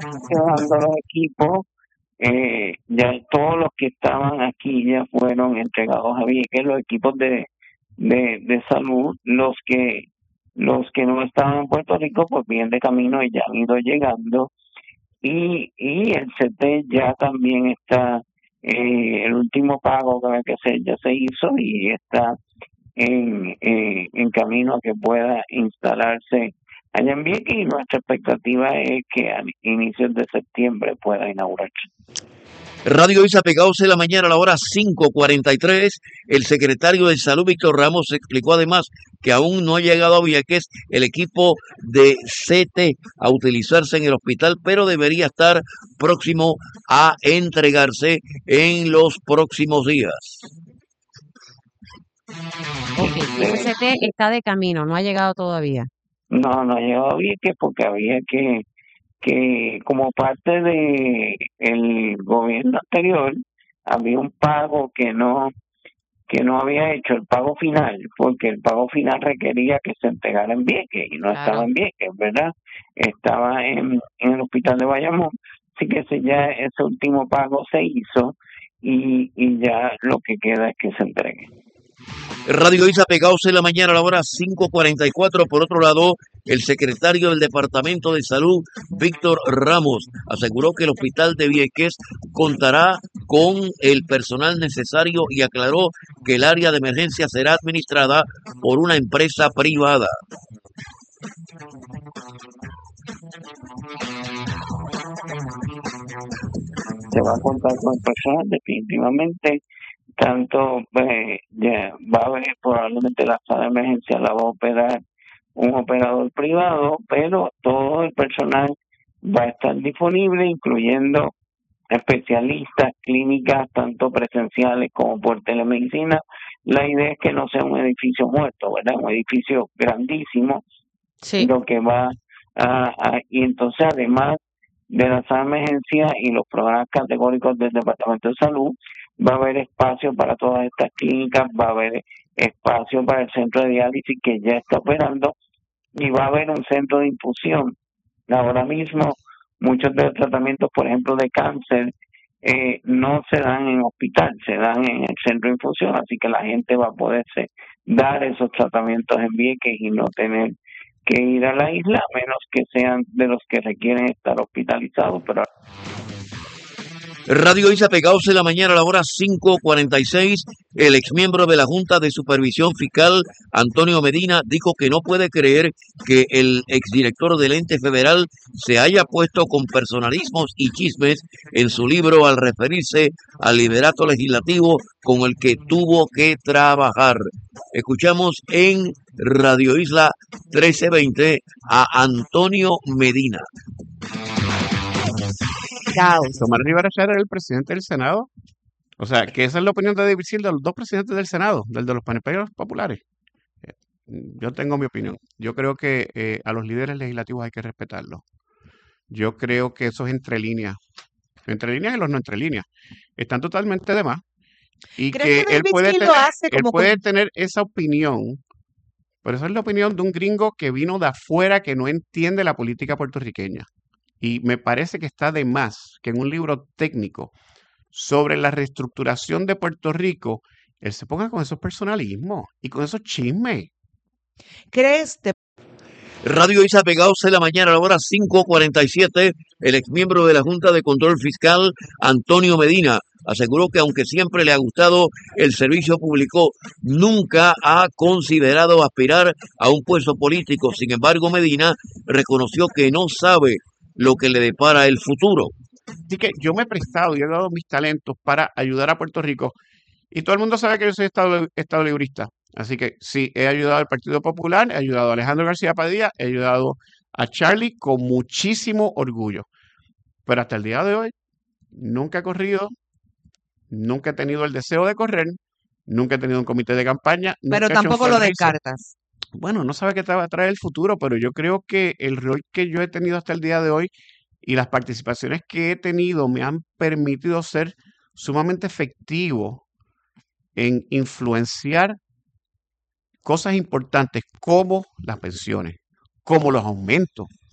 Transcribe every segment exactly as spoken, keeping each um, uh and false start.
quedando los equipos. Eh, ya todos los que estaban aquí ya fueron entregados a Vieques, los equipos de, de, de salud, los que los que no estaban en Puerto Rico pues vienen de camino y ya han ido llegando, y, y el C T ya también está, eh, el último pago que, que se, ya se hizo y está en, eh, en camino a que pueda instalarse allá en Vieques, y nuestra expectativa es que a inicios de septiembre pueda inaugurarse. Radio Isa Pegados en la mañana a la hora cinco cuarenta y tres. El secretario de Salud, Víctor Ramos, explicó además que aún no ha llegado a Vieques el equipo de C T a utilizarse en el hospital, pero debería estar próximo a entregarse en los próximos días. Ok, y el C T está de camino, no ha llegado todavía. No, no ha llegado a Vieques porque había que que como parte de el gobierno anterior había un pago que no que no había hecho el pago final, porque el pago final requería que se entregara en Vieques y no Claro. estaba en Vieques, ¿verdad? Estaba en, en el hospital de Bayamón, así que ese ya ese último pago se hizo y, y ya lo que queda es que se entregue. Radio Isa Pegados en la mañana a la hora cinco cuarenta y cuatro. Por otro lado, el secretario del Departamento de Salud, Víctor Ramos, aseguró que el hospital de Vieques contará con el personal necesario y aclaró que el área de emergencia será administrada por una empresa privada. Se va a contar con el personal, definitivamente. Tanto eh, ya va a haber probablemente la sala de emergencia la va a operar un operador privado, pero todo el personal va a estar disponible, incluyendo especialistas, clínicas, tanto presenciales como por telemedicina. La idea es que no sea un edificio muerto, ¿verdad? Un edificio grandísimo, Sí. lo que va a, a y entonces además de la sala de emergencia y los programas categóricos del Departamento de Salud, va a haber espacio para todas estas clínicas, va a haber espacio para el centro de diálisis que ya está operando, y va a haber un centro de infusión. Ahora mismo muchos de los tratamientos, por ejemplo, de cáncer, eh, no se dan en hospital, se dan en el centro de infusión, así que la gente va a poderse dar esos tratamientos en Vieques y no tener que ir a la isla, a menos que sean de los que requieren estar hospitalizados, pero Radio Isa Pegados en la mañana a la hora cinco cuarenta y seis. El exmiembro de la Junta de Supervisión Fiscal, Antonio Medina, dijo que no puede creer que el exdirector del ente federal se haya puesto con personalismos y chismes en su libro al referirse al liderato legislativo con el que tuvo que trabajar. Escuchamos en Radio Isla trece veinte a Antonio Medina. Tomás Rivera Chávez era el presidente del Senado. O sea, que esa es la opinión de David Seal de los dos presidentes del Senado, del de los P N P y los populares. Eh, Yo tengo mi opinión. Yo creo que eh, a los líderes legislativos hay que respetarlos. Yo creo que esos entre líneas, entre líneas y los no entre líneas, están totalmente de más. Y ¿Crees que que él David puede, Seal tener, lo hace él como puede con- tener esa opinión, pero esa es la opinión de un gringo que vino de afuera que no entiende la política puertorriqueña. Y me parece que está de más que en un libro técnico sobre la reestructuración de Puerto Rico, él se ponga con esos personalismos y con esos chismes. ¿Crees de Radio Isa Pegados en la mañana a la hora cinco cuarenta y siete. El exmiembro de la Junta de Control Fiscal, Antonio Medina, aseguró que aunque siempre le ha gustado el servicio público, nunca ha considerado aspirar a un puesto político. Sin embargo, Medina reconoció que no sabe lo que le depara el futuro. Así que yo me he prestado y he dado mis talentos para ayudar a Puerto Rico. Y todo el mundo sabe que yo soy estado, estado librista. Así que sí, he ayudado al Partido Popular, he ayudado a Alejandro García Padilla, he ayudado a Charlie con muchísimo orgullo. Pero hasta el día de hoy, nunca he corrido, nunca he tenido el deseo de correr, nunca he tenido un comité de campaña. pero nunca he hecho un tampoco lo fundraiser. descartas? Bueno, no sabe qué te va a traer el futuro, pero yo creo que el rol que yo he tenido hasta el día de hoy y las participaciones que he tenido me han permitido ser sumamente efectivo en influenciar cosas importantes como las pensiones, como los aumentos,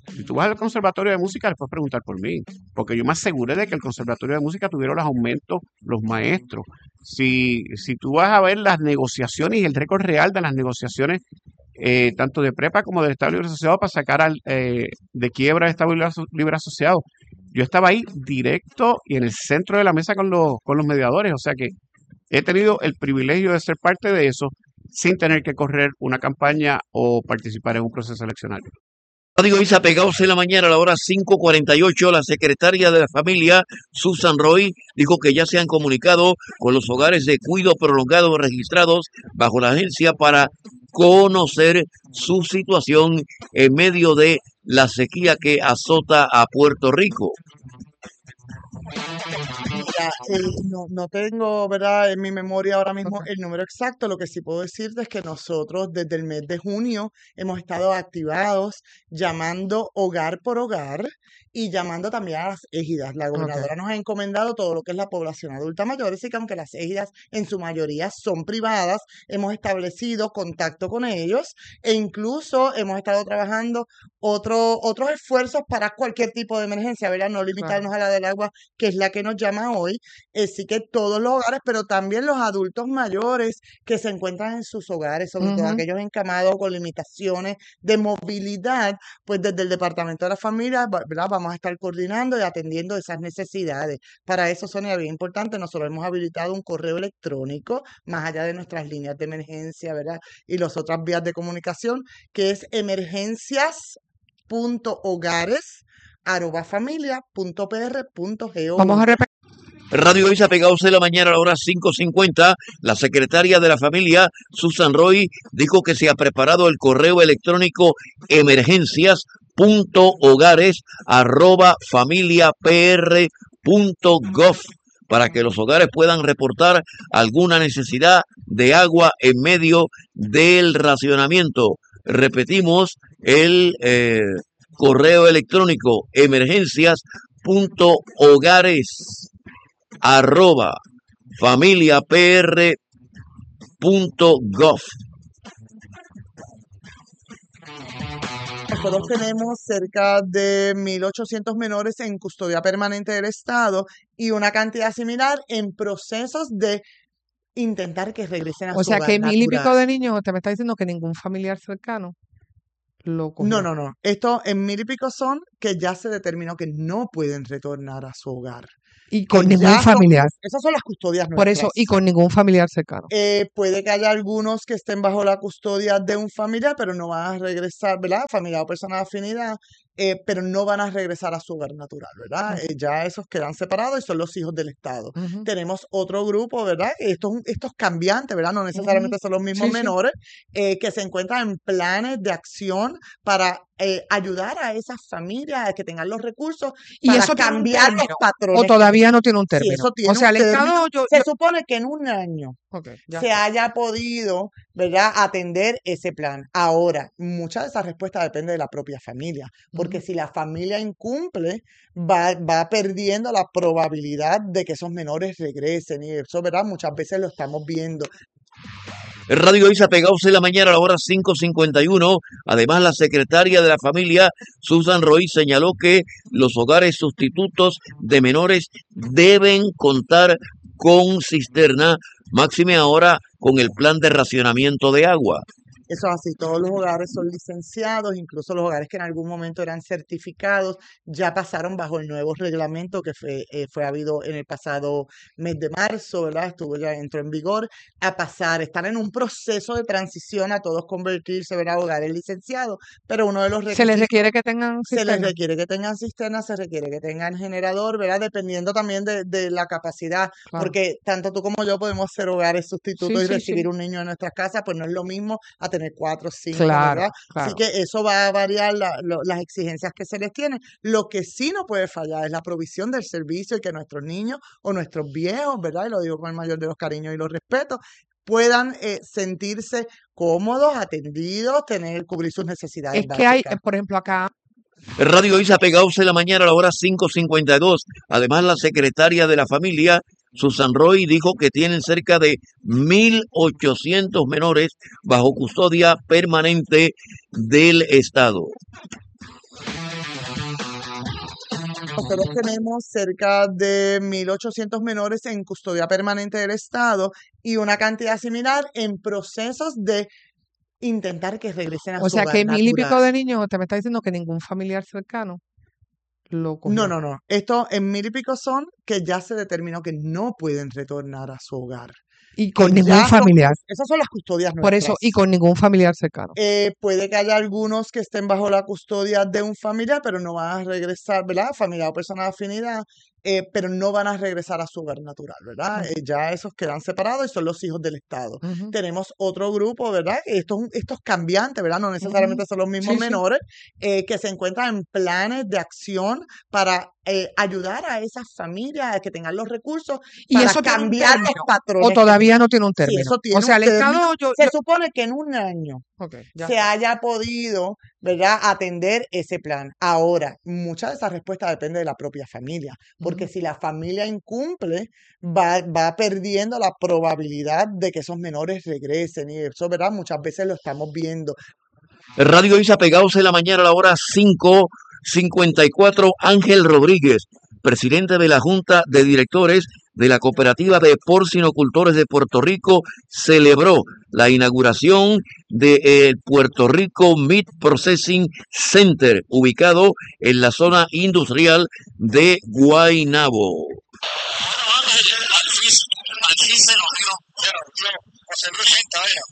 Si tú vas al Conservatorio de Música, les puedes preguntar por mí, porque yo me aseguré de que el Conservatorio de Música tuviera los aumentos, los maestros. Si, si tú vas a ver las negociaciones y el récord real de las negociaciones, eh, tanto de prepa como del Estado Libre Asociado, para sacar al, eh, de quiebra al Estado Libre, Aso- Libre Asociado, yo estaba ahí directo y en el centro de la mesa con los, con los mediadores, o sea que he tenido el privilegio de ser parte de eso sin tener que correr una campaña o participar en un proceso eleccionario. Radio Isa Pegados en la mañana a la hora cinco cuarenta y ocho, la secretaria de la familia, Susan Roy, dijo que ya se han comunicado con los hogares de cuidado prolongado registrados bajo la agencia para conocer su situación en medio de la sequía que azota a Puerto Rico. Mira, eh, no, no tengo, ¿verdad?, en mi memoria ahora mismo el número exacto. Lo que sí puedo decirte es que nosotros desde el mes de junio hemos estado activados llamando hogar por hogar y llamando también a las égidas. La Ok. gobernadora nos ha encomendado todo lo que es la población adulta mayor, así que aunque las égidas en su mayoría son privadas, hemos establecido contacto con ellos e incluso hemos estado trabajando otro, otros esfuerzos para cualquier tipo de emergencia, ¿verdad? No Claro. limitarnos a la del agua, que es la que nos llama hoy. Así que todos los hogares, pero también los adultos mayores que se encuentran en sus hogares, sobre todo Ujú. aquellos encamados con limitaciones de movilidad, pues desde el Departamento de la Familia, va- ¿verdad? Vamos a estar coordinando y atendiendo esas necesidades. Para eso, Sonia, bien importante, nosotros hemos habilitado un correo electrónico, más allá de nuestras líneas de emergencia, ¿verdad? Y las otras vías de comunicación, que es emergencias.hogares arroba familia punto p r punto Vamos gov. a repetir. Radio Isa Pegados en la mañana a la hora cinco cincuenta, la secretaria de la familia, Susan Roy, dijo que se ha preparado el correo electrónico emergencias.hogares arroba familia pr punto gov para que los hogares puedan reportar alguna necesidad de agua en medio del racionamiento. Repetimos el eh, correo electrónico emergencias.hogares arroba familia pr punto gov. Nosotros tenemos cerca de mil ochocientos menores en custodia permanente del Estado y una cantidad similar en procesos de intentar que regresen a O su sea hogar que mil y pico natural. de niños, usted me está diciendo que ningún familiar cercano lo No, cogió. no, no. Esto en mil y pico son que ya se determinó que no pueden retornar a su hogar. Y Que con ningún ya son, familiar. esas son las custodias Por eso, y nuestras. con ningún familiar cercano. Eh, puede que haya algunos que estén bajo la custodia de un familiar, pero no van a regresar, ¿verdad? Familiar o persona de afinidad, eh, pero no van a regresar a su hogar natural, ¿verdad? Ok. Eh, ya esos quedan separados y son los hijos del Estado. Ujú, Tenemos otro grupo, ¿verdad? Estos, estos cambiantes, ¿verdad? No ujú. necesariamente son los mismos Sí, sí. menores, eh, que se encuentran en planes de acción para eh, ayudar a esas familias a que tengan los recursos Y para eso tiene un cambiar los término. O patrones que todavía no tiene un Sí, término. eso O tiene sea, un el término. Estado, yo, Se yo, supone que en un año ok, ya se está. haya podido, ¿verdad?, atender ese plan. Ahora, mucha de esa respuesta depende de la propia familia, porque Ujú. si la familia incumple, va, va perdiendo la probabilidad de que esos menores regresen, y eso, ¿verdad?, muchas veces lo estamos viendo. Radio Isa Pegados en la mañana a la hora cinco cincuenta y uno. Además, la secretaria de la familia, Susan Roy, señaló que los hogares sustitutos de menores deben contar con cisterna, máxime ahora con el plan de racionamiento de agua. Eso es así, todos los hogares son licenciados, incluso los hogares que en algún momento eran certificados, ya pasaron bajo el nuevo reglamento que fue, eh, fue habido en el pasado mes de marzo, ¿verdad? Estuvo ya, entró en vigor, a pasar, están en un proceso de transición a todos convertirse, ¿verdad?, a hogares licenciados, pero uno de los Se les requisitos requiere que tengan se les cisterna. requiere que tengan cisterna, se requiere que tengan generador, ¿verdad? Dependiendo también de, de la capacidad, Claro. porque tanto tú como yo podemos ser hogares Sí, sustitutos y sí, recibir sí. un niño en nuestras casas, pues no es lo mismo a tener cuatro o cinco, Claro, ¿verdad? Así claro. que eso va a variar la- lo- las exigencias que se les tienen. Lo que sí no puede fallar es la provisión del servicio y que nuestros niños o nuestros viejos, ¿verdad? Y lo digo con el mayor de los cariños y los respetos, puedan eh, sentirse cómodos, atendidos, tener, cubrir sus necesidades Es que hay, básicas. eh, por ejemplo, acá, Radio Isa Pegados en la mañana a la hora cinco cincuenta y dos. Además, la secretaria de la familia, Susan Roy, dijo que tienen cerca de mil ochocientos menores bajo custodia permanente del Estado. nosotros tenemos cerca de mil ochocientos menores en custodia permanente del Estado y una cantidad similar en procesos de intentar que regresen a O su sea, hogar que hay mil y pico natural. de niños, usted me está diciendo que ningún familiar cercano lo No, cogió. no, no. Esto en mil y pico son que ya se determinó que no pueden retornar a su hogar. Y Que con ningún ya son, familiar. esas son las custodias Por eso, y nuestras. con ningún familiar cercano. Eh, puede que haya algunos que estén bajo la custodia de un familiar, pero no van a regresar, ¿verdad? Familiar o persona de afinidad, eh, pero no van a regresar a su hogar natural, ¿verdad? Ujú, Eh, ya esos quedan separados y son los hijos del Estado. ujú, Tenemos otro grupo, ¿verdad? Que Estos, estos cambiantes, ¿verdad? No ujú. necesariamente son los mismos Sí, sí. menores, eh, que se encuentran en planes de acción para eh, ayudar a esas familias a que tengan los recursos ¿Y para eso tiene un cambiar los término? ¿O patrones que todavía no tiene un Sí, término? eso O tiene sea, un el término. Estado, yo, Se yo, supone que en un año ok, ya se está. haya podido, ¿verdad?, atender ese plan. Ahora, mucha de esa respuesta depende de la propia familia, porque Ujú. si la familia incumple, va, va perdiendo la probabilidad de que esos menores regresen, y eso, ¿verdad?, muchas veces lo estamos viendo. Radio Isa Pegados en la mañana a la hora cinco cincuenta y cuatro. Ángel Rodríguez, presidente de la Junta de Directores de la Cooperativa de Porcinocultores de Puerto Rico, celebró la inauguración de Puerto Rico Meat Processing Center, ubicado en la zona industrial de Guaynabo. Bueno, Ángel, al fin, al fin se nos dio, se nos dio, José Luis Genta, vaya.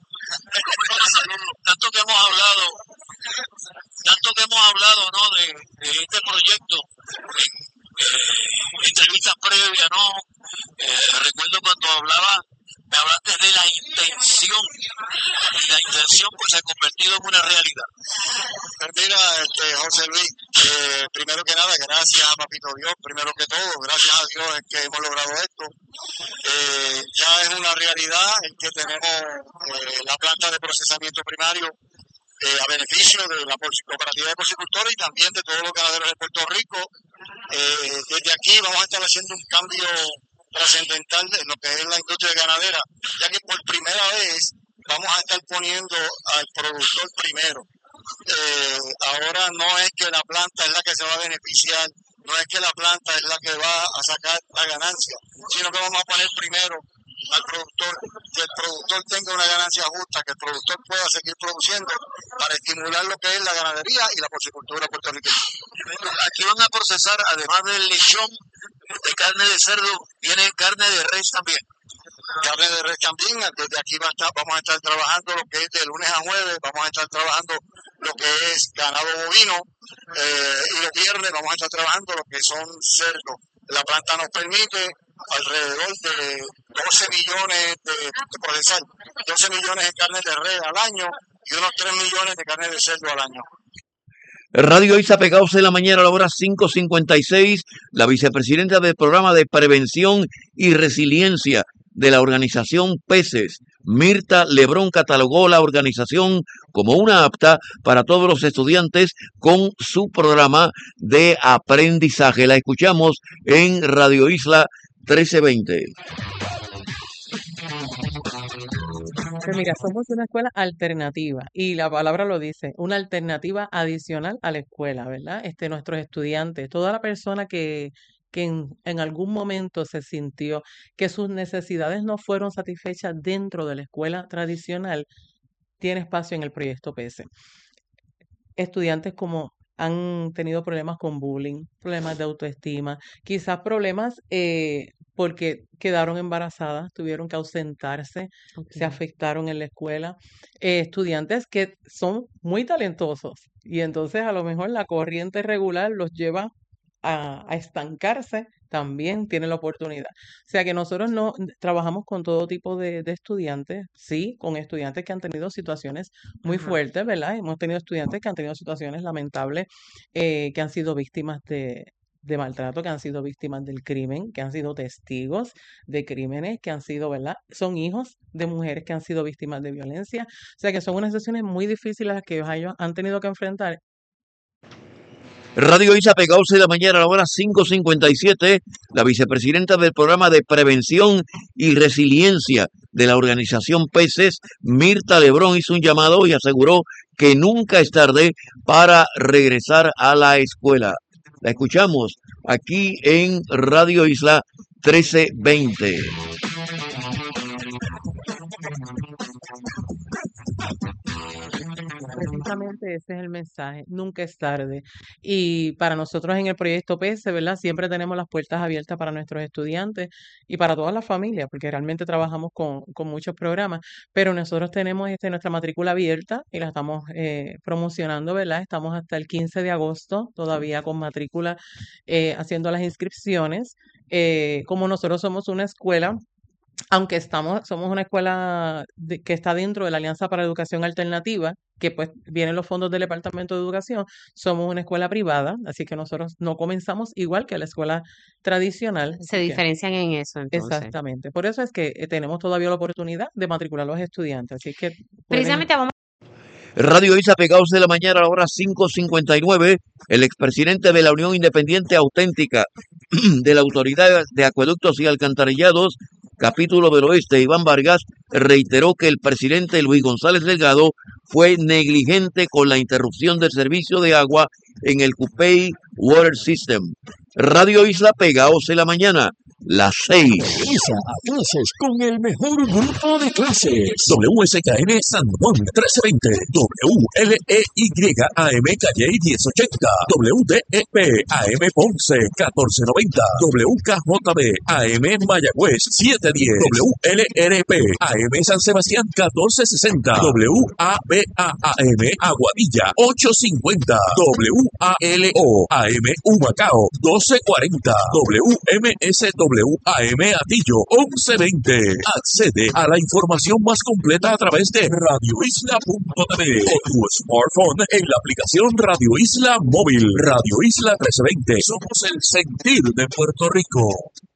Tanto que hemos hablado, tanto que hemos hablado, ¿no?, de, de este proyecto, en eh, entrevistas previas, ¿no? Eh, recuerdo cuando hablaba, me hablaste de la intención, y la intención pues se ha convertido en una realidad. Pues mira, este, José Luis, eh, primero que nada, gracias a Papito Dios, primero que todo, gracias a Dios es que hemos logrado esto. Eh, ya es una realidad el que tenemos eh, la planta de procesamiento primario eh, a beneficio de la cooperativa de porcicultores y también de todos los ganaderos de Puerto Rico. Eh, desde aquí vamos a estar haciendo un cambio trascendental en lo que es la industria ganadera, ya que por primera vez vamos a estar poniendo al productor primero. Eh, ahora no es que la planta es la que se va a beneficiar, no es que la planta es la que va a sacar la ganancia, sino que vamos a poner primero al productor, que el productor tenga una ganancia justa, que el productor pueda seguir produciendo para estimular lo que es la ganadería y la porcicultura puertorriqueña. Aquí van a procesar, además del lechón de carne de cerdo, viene carne de res también. Carne de res también, desde aquí va a estar, vamos a estar trabajando lo que es de lunes a jueves, vamos a estar trabajando lo que es ganado bovino, eh, y los viernes vamos a estar trabajando lo que son cerdos. La planta nos permite alrededor de doce millones de, de procesar, doce millones de carne de res al año y unos tres millones de carne de cerdo al año. Radio Isa Pegados en la mañana a la hora cinco cincuenta y seis, la vicepresidenta del programa de prevención y resiliencia de la organización Peces, Mirta Lebrón, catalogó la organización como una apta para todos los estudiantes con su programa de aprendizaje. La escuchamos en Radio Isla trece veinte. Pues mira, somos una escuela alternativa y la palabra lo dice, una alternativa adicional a la escuela, ¿verdad? Este, nuestros estudiantes, toda la persona que, que en, en algún momento se sintió que sus necesidades no fueron satisfechas dentro de la escuela tradicional, tiene espacio en el proyecto P S. Estudiantes como han tenido problemas con bullying, problemas de autoestima, quizás problemas eh, porque quedaron embarazadas, tuvieron que ausentarse, se Ok. afectaron en la escuela. Eh, estudiantes que son muy talentosos y entonces a lo mejor la corriente regular los lleva a, a estancarse, también tienen la oportunidad. O sea que nosotros no trabajamos con todo tipo de, de estudiantes, sí, con estudiantes que han tenido situaciones muy Ajá. fuertes, ¿verdad? Hemos tenido estudiantes que han tenido situaciones lamentables, eh, que han sido víctimas de, de maltrato, que han sido víctimas del crimen, que han sido testigos de crímenes, que han sido, ¿verdad? Son hijos de mujeres que han sido víctimas de violencia. O sea que son unas situaciones muy difíciles las que ellos han tenido que enfrentar. Radio Isa Pegados en la mañana a la hora cinco cincuenta y siete, la vicepresidenta del programa de prevención y resiliencia de la organización Peces, Mirta Lebrón, hizo un llamado y aseguró que nunca es tarde para regresar a la escuela. La escuchamos aquí en Radio Isla trece veinte. Precisamente ese es el mensaje, nunca es tarde. Y para nosotros en el proyecto P E S E, ¿verdad? Siempre tenemos las puertas abiertas para nuestros estudiantes y para todas las familias, porque realmente trabajamos con, con muchos programas, pero nosotros tenemos este, nuestra matrícula abierta y la estamos eh, promocionando, ¿verdad? Estamos hasta el quince de agosto todavía con matrícula eh, haciendo las inscripciones. Eh, como nosotros somos una escuela, aunque estamos, somos una escuela de- que está dentro de la Alianza para la Educación Alternativa, que pues vienen los fondos del Departamento de Educación, somos una escuela privada, así que nosotros no comenzamos igual que la escuela tradicional. Se así que- diferencian en eso, entonces. exactamente. Por eso es que eh, tenemos todavía la oportunidad de matricular a los estudiantes, así que pueden. Precisamente vamos Radio Isla Pegados de la Mañana a la hora cinco cincuenta y nueve. El expresidente de la Unión Independiente Auténtica de la Autoridad de Acueductos y Alcantarillados, Capítulo del Oeste, Iván Vargas, reiteró que el presidente Luis González Delgado fue negligente con la interrupción del servicio de agua en el Cupey Water System. Radio Isla Pegados de la Mañana, las seis. Comienza a clases con el mejor grupo de clases. W S K N San Juan trece veinte, W L E Y A M Calle diez ochenta, W D E P A M Ponce catorce noventa, W K J B A M Mayagüez siete diez, W L R P A M San Sebastián catorce sesenta, W A B A A M Aguadilla ocho cincuenta, W A L O A M Humacao doce cuarenta, W M S W A M Atillo once veinte. Accede a la información más completa a través de radio isla punto t v o tu smartphone en la aplicación Radio Isla Móvil. Radio Isla trece veinte. Somos el sentir de Puerto Rico.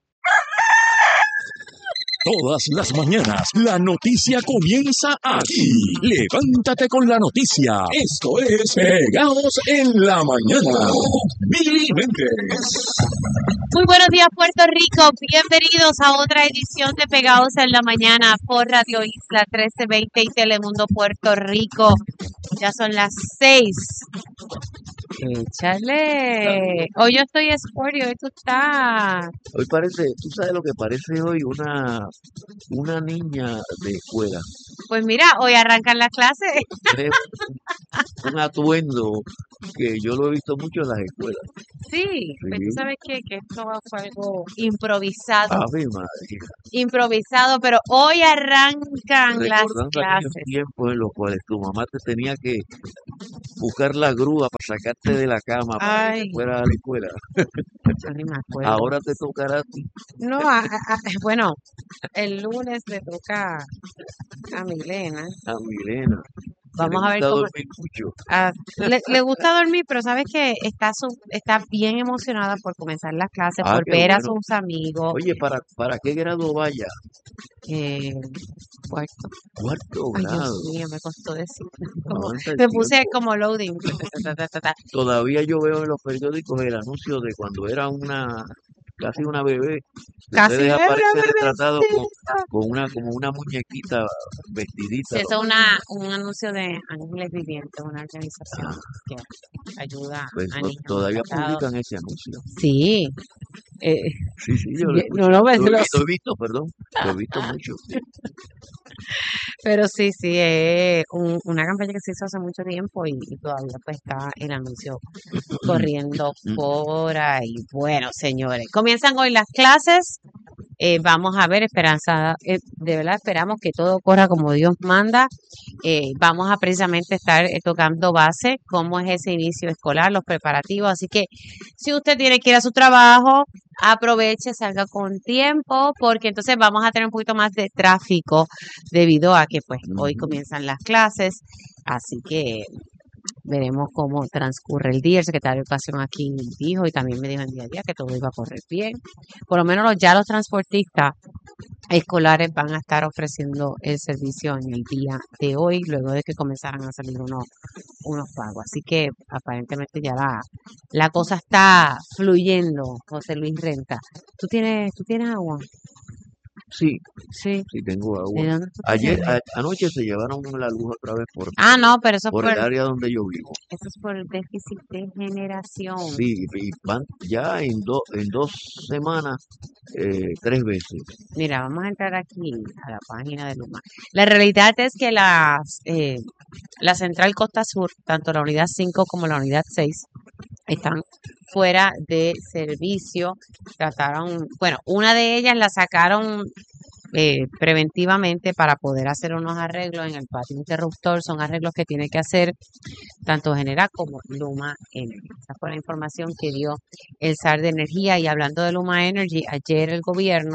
Todas las mañanas, la noticia comienza aquí. Levántate con la noticia. Esto es Pegados en la Mañana. Mili Méndez. Muy buenos días, Puerto Rico. Bienvenidos a otra edición de Pegados en la Mañana por Radio Isla trece veinte y Telemundo Puerto Rico. Ya son las seis. Échale. Hoy yo estoy sporty, hoy tú estás. Hoy parece, tú sabes lo que parece hoy una, una niña de escuela. Pues mira, hoy arrancan las clases. Es un atuendo que yo lo he visto mucho en las escuelas. Sí, pues tú Sí. sabes que, que esto fue algo improvisado. Ave María. Improvisado, pero hoy arrancan las Recordando aquellos clases. tiempos en los cuales tu mamá te tenía que buscar la grúa para sacarte de la cama para que Ay, fuera a la escuela. yo ni me acuerdo. Ahora te tocará a ti. No, a- a- a- bueno, el lunes le toca a Milena. A Milena. Que le Vamos a ver gusta cómo. dormir mucho. ah, le, le gusta dormir, pero sabes que está, su- está bien emocionada por comenzar las clases, Ah, por qué ver a bueno. sus amigos. Oye, ¿para, para qué grado vaya? Eh, cuarto. Cuarto Ay, grado. Dios mío, me costó decir. Como, Avanza el me puse tiempo. como loading. ta, ta, ta, ta, ta. Todavía yo veo en los periódicos el anuncio de cuando era una, casi una bebé. Casi Ustedes era aparecen retratados con, bebecita. con una, como una muñequita vestidita. Eso es una, un anuncio de Ángeles Vivientes, una organización Ah, que ayuda pues a no- niños todavía maltratados. publican ese anuncio. Sí. Eh, Sí, sí, yo lo he ye- no, no, escuchado. pero, Lo he, vi- lo he visto, perdón. Lo he visto mucho. pero sí, sí, es un- una campaña que se hizo hace mucho tiempo y, y todavía pues está el anuncio corriendo por ahí. Bueno, señores, comienzan hoy las clases. Eh, vamos a ver, Esperanza, eh, de verdad esperamos que todo corra como Dios manda. Eh, vamos a precisamente estar eh, tocando base, cómo es ese inicio escolar, los preparativos. Así que si usted tiene que ir a su trabajo, aproveche, salga con tiempo, porque entonces vamos a tener un poquito más de tráfico debido a que pues hoy Ujú. comienzan las clases. Así que veremos cómo transcurre el día. El secretario de Educación aquí dijo y también me dijo en día a día que todo iba a correr bien. Por lo menos los- ya los transportistas escolares van a estar ofreciendo el servicio en el día de hoy, luego de que comenzaran a salir unos, unos pagos. Así que aparentemente ya la, la cosa está fluyendo, José Luis Renta. ¿Tú tienes, tú tienes agua? Sí, Sí. sí tengo ¿De agua. dónde fue que Ayer, se- a- anoche se llevaron la luz otra vez por, Ah, no, pero eso es por el por, área donde yo vivo. eso es por el déficit de generación. Sí, y van ya en, do- en dos semanas, eh, tres veces. Mira, vamos a entrar aquí a la página de Luma. La realidad es que las, eh, la Central Costa Sur, tanto la unidad cinco como la unidad seis, están fuera de servicio. Trataron, bueno, una de ellas la sacaron eh, preventivamente para poder hacer unos arreglos en el patio interruptor. Son arreglos que tiene que hacer tanto Genera como Luma Energy. Esa fue la información que dio el S A R de Energía. Y hablando de Luma Energy, ayer el gobierno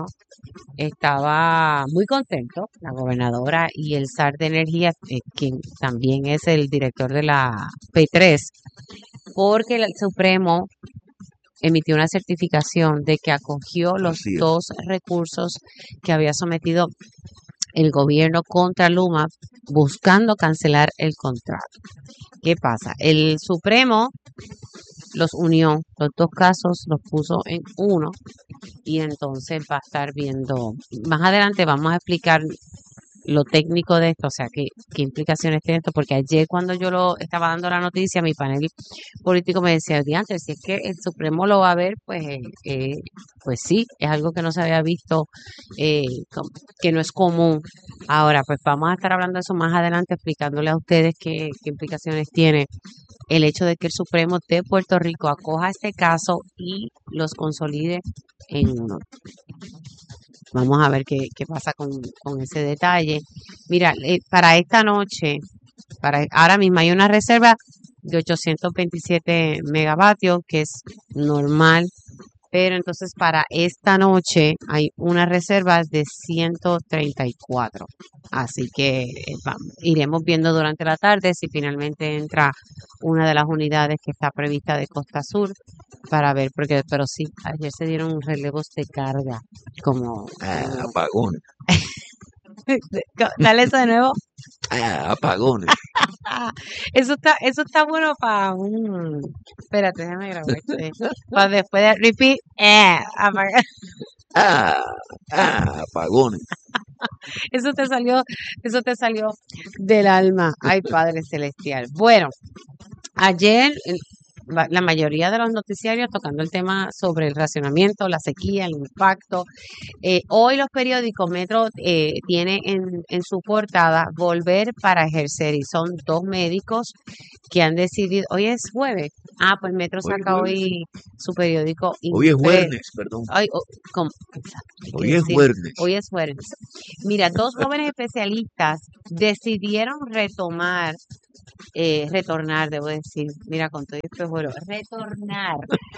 estaba muy contento, la gobernadora y el S A R de Energía, eh, quien también es el director de la P tres, porque el Supremo emitió una certificación de que acogió los Así es. dos recursos que había sometido el gobierno contra Luma buscando cancelar el contrato. ¿Qué pasa? El Supremo los unió, los dos casos los puso en uno y entonces va a estar viendo, más adelante vamos a explicar lo técnico de esto, o sea, qué, qué implicaciones tiene esto, porque ayer cuando yo lo estaba dando la noticia, mi panel político me decía, diantre, si es que el Supremo lo va a ver, pues, eh, eh, pues sí, es algo que no se había visto, eh, com- que no es común. Ahora, pues vamos a estar hablando de eso más adelante, explicándole a ustedes qué, qué implicaciones tiene el hecho de que el Supremo de Puerto Rico acoja este caso y los consolide en uno. Vamos a ver qué, qué pasa con, con ese detalle. Mira, eh, para esta noche, para ahora mismo hay una reserva de ochocientos veintisiete megavatios, que es normal, pero entonces para esta noche hay unas reservas de ciento treinta y cuatro. Así que eh, vamos, iremos viendo durante la tarde si finalmente entra una de las unidades que está prevista de Costa Sur para ver, porque pero sí, ayer se dieron relevos de carga, como, Ah, como- apagones. dale eso de nuevo. Ah, apagones. Eso está, eso está bueno para un, espérate, déjame grabar este, para después de repeat, eh, apagar. Ah, ah, apagones. Eso te salió, eso te salió del alma. Ay, Padre Celestial. Bueno, ayer eh, va- la mayoría de los noticiarios tocando el tema sobre el racionamiento, la sequía, el impacto. Eh, hoy los periódicos Metro eh, tiene en, en su portada volver para ejercer y son dos médicos que han decidido, hoy es jueves, ah, pues Metro Hoy es saca jueves. hoy su periódico Hoy es impreso. jueves, perdón. Ay, oh, ¿cómo? Exacto, hay que Hoy es decir, jueves. hoy es jueves. Mira, dos jóvenes especialistas decidieron retomar, eh, retornar, debo decir, mira, con todo esto, bueno, retornar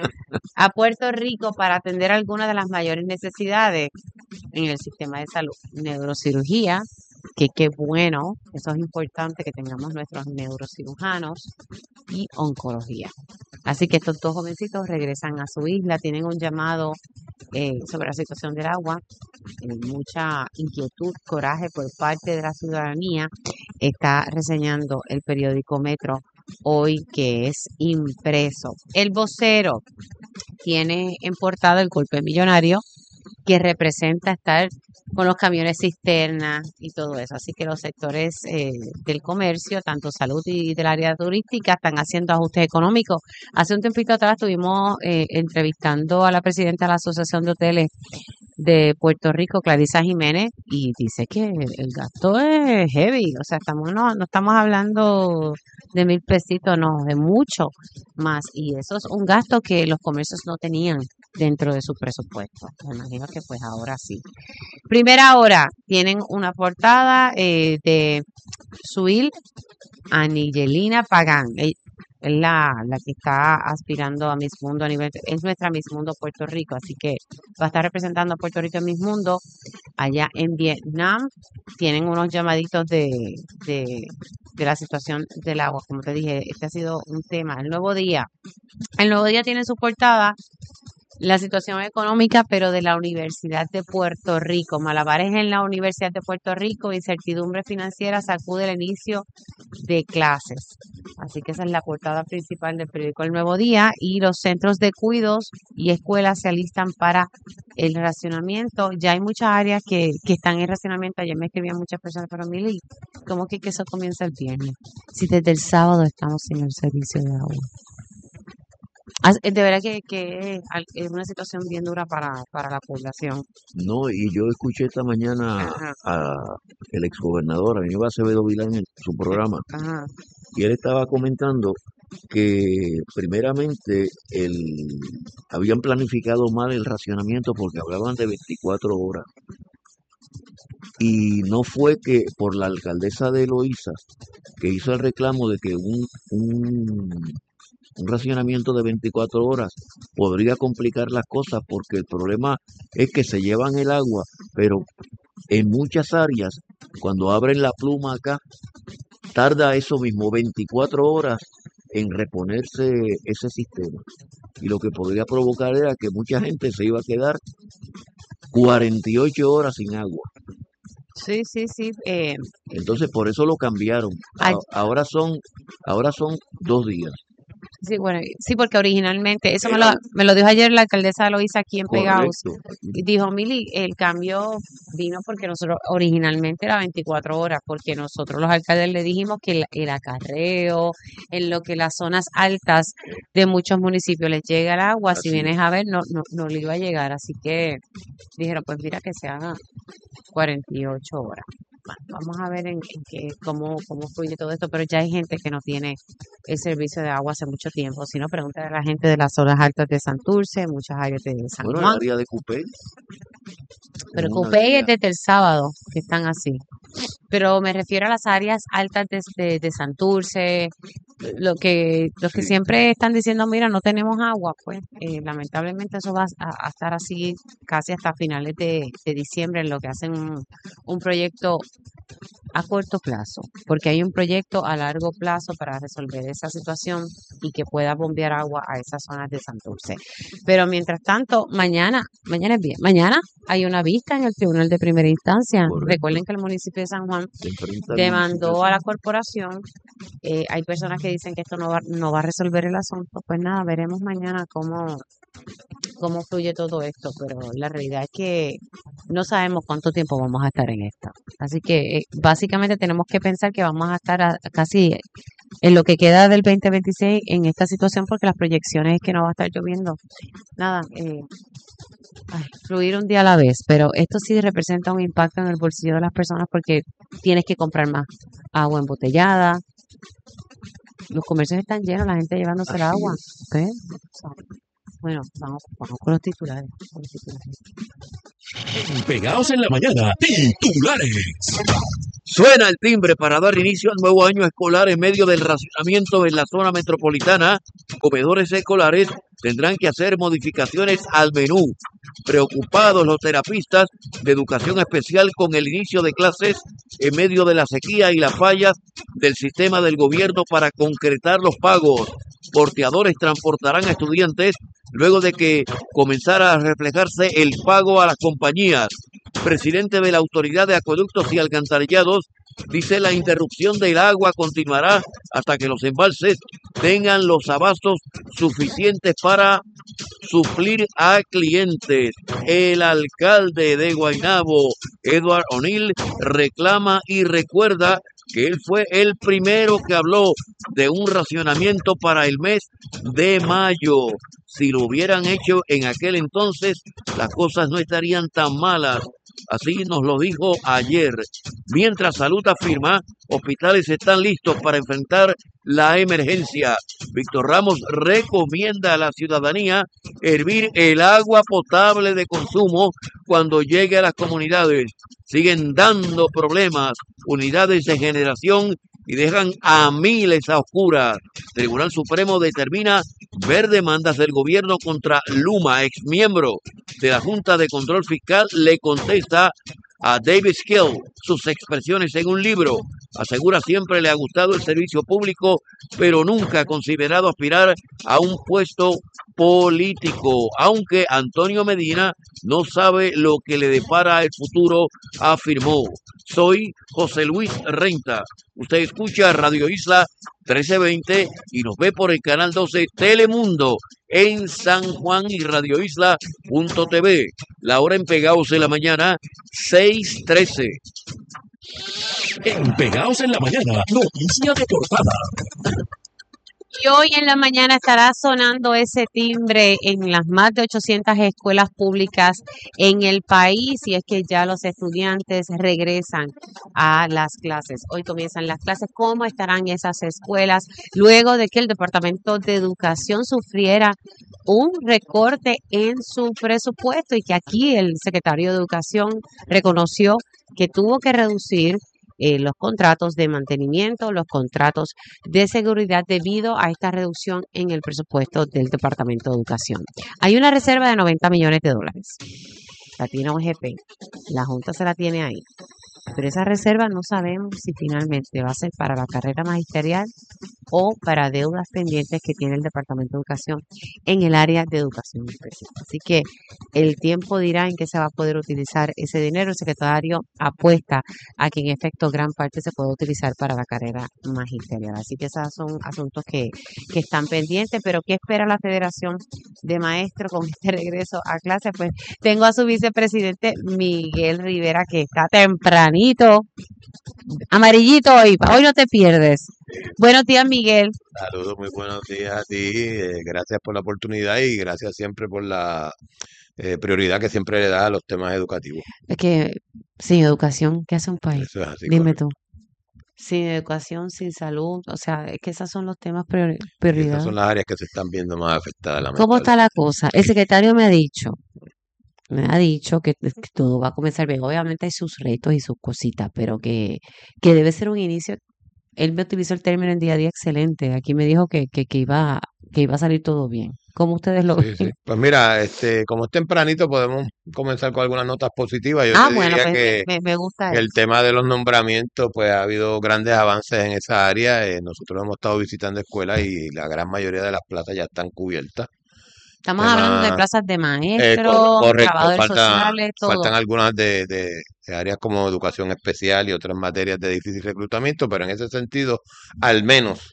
a Puerto Rico para atender algunas de las mayores necesidades en el sistema de salud. Neurocirugía, que qué bueno, eso es importante que tengamos nuestros neurocirujanos, y oncología. Así que estos dos jovencitos regresan a su isla, tienen un llamado eh, sobre la situación del agua, eh, mucha inquietud, coraje por parte de la ciudadanía. Está reseñando el periódico Metro hoy, que es impreso. El vocero tiene en portada el golpe millonario que representa estar con los camiones cisterna y todo eso. Así que los sectores eh, del comercio, tanto salud y del área turística, están haciendo ajustes económicos. Hace un tiempito atrás estuvimos eh, entrevistando a la presidenta de la Asociación de Hoteles de Puerto Rico, Clarisa Jiménez, y dice que el gasto es heavy, o sea, estamos no, no estamos hablando de mil pesitos, no, de mucho más, y eso es un gasto que los comercios no tenían dentro de su presupuesto. Me imagino que pues ahora sí. Primera hora, tienen una portada eh, de Suil Anigelina Pagán. Ella es la, la que está aspirando a Miss Mundo a nivel, es nuestra Miss Mundo Puerto Rico, así que va a estar representando a Puerto Rico en Miss Mundo. Allá en Vietnam tienen unos llamaditos de, de, de la situación del agua, como te dije, este ha sido un tema. El Nuevo Día, el Nuevo Día tiene en su portada la situación económica, pero de la Universidad de Puerto Rico. Malabares en la Universidad de Puerto Rico, incertidumbre financiera sacude el inicio de clases. Así que esa es la portada principal del periódico El Nuevo Día. Y los centros de cuidados y escuelas se alistan para el racionamiento. Ya hay muchas áreas que, que están en racionamiento. Ayer me escribían muchas personas, pero Mili, ¿cómo que, que eso comienza el viernes? Si desde el sábado estamos sin el servicio de agua. Ah, De verdad que, que al- es una situación bien dura para, para la población. No, y yo escuché esta mañana Ajá, a el exgobernador, Aníbal Acevedo Vilán, en su programa, ajá. y él estaba comentando que primeramente el, habían planificado mal el racionamiento porque hablaban de veinticuatro horas. Y no fue que por la alcaldesa de Loíza, que hizo el reclamo de que un, un, un racionamiento de veinticuatro horas podría complicar las cosas, porque el problema es que se llevan el agua, pero en muchas áreas, cuando abren la pluma acá, tarda eso mismo, veinticuatro horas en reponerse ese sistema. Y lo que podría provocar era que mucha gente se iba a quedar cuarenta y ocho horas sin agua. Sí, sí, sí. Eh, Entonces por eso lo cambiaron. ay, A- Ahora son, ahora son dos días. sí, bueno, sí, porque originalmente, eso me lo, Era me lo dijo ayer la alcaldesa Loíza aquí en Pegaus. correcto. Y dijo, Mili, el cambio vino porque nosotros originalmente era veinticuatro horas, porque nosotros los alcaldes le dijimos que el, el acarreo, en lo que las zonas altas de muchos municipios les llega el agua, si Así vienes es. a ver, no, no, no le iba a llegar. Así que dijeron, pues mira que se haga cuarenta y ocho horas. Bueno, vamos a ver en, en qué, cómo, cómo fluye todo esto, pero ya hay gente que no tiene el servicio de agua hace mucho tiempo. Si no, pregúntale a la gente de las zonas altas de Santurce, muchas áreas de San Bueno, el Juan, área de Cupey pero es una Cupey es área. desde el sábado que están así. Pero me refiero a las áreas altas de, de, de Santurce, lo que, los que Sí, siempre están diciendo, mira, no tenemos agua, pues eh, lamentablemente eso va a, a estar así casi hasta finales de, de diciembre, en lo que hacen un, un proyecto a corto plazo, porque hay un proyecto a largo plazo para resolver esa situación y que pueda bombear agua a esas zonas de Santurce. Pero mientras tanto, mañana, mañana es bien, mañana hay una vista en el Tribunal de Primera Instancia. correcto. Recuerden que el municipio de San Juan Se enfrenta al demandó a la municipio. corporación. Eh, hay personas que dicen que esto no va, no va a resolver el asunto. Pues nada, veremos mañana cómo, cómo fluye todo esto, pero la realidad es que no sabemos cuánto tiempo vamos a estar en esta. Así que eh, básicamente tenemos que pensar que vamos a estar a- casi en lo que queda del veinte veintiséis en esta situación, porque las proyecciones es que no va a estar lloviendo. Nada, eh, ay, fluir un día a la vez, pero esto sí representa un impacto en el bolsillo de las personas porque tienes que comprar más agua embotellada, los comercios están llenos, la gente llevándose el Así agua. es. ¿Ves? Bueno, vamos, vamos con los titulares. Con los titulares. Pegados en la mañana, titulares. Suena el timbre para dar inicio al nuevo año escolar en medio del racionamiento en la zona metropolitana. Comedores escolares tendrán que hacer modificaciones al menú. Preocupados los terapistas de educación especial con el inicio de clases en medio de la sequía y las fallas del sistema del gobierno para concretar los pagos. Porteadores transportarán a estudiantes luego de que comenzara a reflejarse el pago a las compañías. Presidente de la Autoridad de Acueductos y Alcantarillados dice la interrupción del agua continuará hasta que los embalses tengan los abastos suficientes para suplir a clientes. El alcalde de Guaynabo, Edward O'Neill, reclama y recuerda que él fue el primero que habló de un racionamiento para el mes de mayo. Si lo hubieran hecho en aquel entonces, las cosas no estarían tan malas. Así nos lo dijo ayer. Mientras Salud afirma, hospitales están listos para enfrentar la emergencia. Víctor Ramos recomienda a la ciudadanía hervir el agua potable de consumo cuando llegue a las comunidades. Siguen dando problemas, unidades de generación y dejan a miles a oscuras. Tribunal Supremo determina ver demandas del gobierno contra Luma, exmiembro de la Junta de Control Fiscal, le contesta a David Skill. sus expresiones en un libro. Asegura siempre le ha gustado el servicio público, pero nunca ha considerado aspirar a un puesto político, aunque Antonio Medina no sabe lo que le depara el futuro, afirmó. Soy José Luis Renta. Usted escucha Radio Isla trece veinte y nos ve por el canal doce Telemundo en San Juan y Radio Isla punto t v. La hora en Pegaos en la mañana, seis trece. En Pegaos en la mañana, noticia de portada. Y hoy en la mañana estará sonando ese timbre en las más de ochocientas escuelas públicas en el país, y es que ya los estudiantes regresan a las clases. Hoy comienzan las clases. ¿Cómo estarán esas escuelas luego de que el Departamento de Educación sufriera un recorte en su presupuesto y que aquí el secretario de Educación reconoció que tuvo que reducir Eh, los contratos de mantenimiento, los contratos de seguridad debido a esta reducción en el presupuesto del Departamento de Educación? Hay una reserva de noventa millones de dólares. La tiene O G P. La Junta se la tiene ahí. Pero esa reserva no sabemos si finalmente va a ser para la carrera magisterial o para deudas pendientes que tiene el Departamento de Educación en el área de educación especial. Así que el tiempo dirá en qué se va a poder utilizar ese dinero. El secretario apuesta a que en efecto gran parte se puede utilizar para la carrera magisterial. Así que esos son asuntos que, que están pendientes. Pero ¿qué espera la Federación de Maestros con este regreso a clase? Pues tengo a su vicepresidente Miguel Rivera, que está tempranito, amarillito hoy, hoy no te pierdes. Buenos días, Miguel. Saludos, muy buenos días a ti. eh, gracias por la oportunidad y gracias siempre por la eh, prioridad que siempre le da a los temas educativos. Es que sin educación, ¿qué hace un país? Eso es así, Dime correcto. tú. Sin educación, sin salud, o sea, es que esos son los temas priori- Y estas prioridad. son las áreas que se están viendo más afectadas, ¿Cómo está lamentablemente. la cosa? El secretario me ha dicho, me ha dicho que, que todo va a comenzar bien. Obviamente hay sus retos y sus cositas, pero que, que debe ser un inicio. Él me utilizó el término en día a día excelente. Aquí me dijo que, que, que iba, que iba a salir todo bien. ¿Cómo ustedes lo Sí, sí. ven? Pues mira, este, como es tempranito, podemos comenzar con algunas notas positivas. Yo Ah, te bueno, diría pues me, que me, me gusta el eso. tema de los nombramientos, pues ha habido grandes avances en esa área. Eh, nosotros hemos estado visitando escuelas y la gran mayoría de las plazas ya están cubiertas. Estamos hablando de Tema, plazas de eh, cor- maestros, correcto, trabajadores falta, sociales, todo. faltan algunas de, de- de áreas como educación especial y otras materias de difícil reclutamiento, pero en ese sentido, al menos